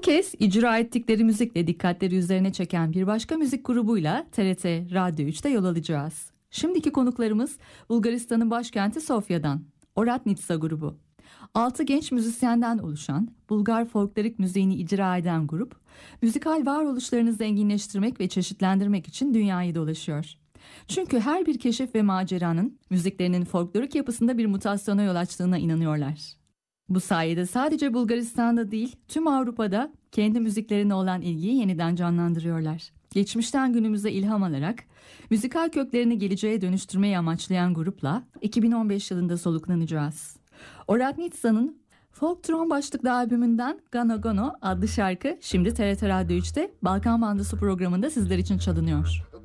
kez icra ettikleri müzikle dikkatleri üzerine çeken bir başka müzik grubuyla TRT Radyo 3'te yol alacağız. Şimdiki konuklarımız Bulgaristan'ın başkenti Sofya'dan, Oratnitsa grubu. 6 genç müzisyenden oluşan, Bulgar folklorik müziğini icra eden grup, müzikal varoluşlarını zenginleştirmek ve çeşitlendirmek için dünyayı dolaşıyor. Çünkü her bir keşif ve maceranın müziklerinin folklorik yapısında bir mutasyona yol açtığına inanıyorlar. Bu sayede sadece Bulgaristan'da değil, tüm Avrupa'da kendi müziklerine olan ilgiyi yeniden canlandırıyorlar. Geçmişten günümüze ilham alarak, müzikal köklerini geleceğe dönüştürmeyi amaçlayan grupla 2015 yılında soluklanacağız. Oratnitsa'nın Folktron başlıklı albümünden Gano Gano adlı şarkı şimdi TRT Radyo 3'te Balkan Bandosu programında sizler için çalınıyor.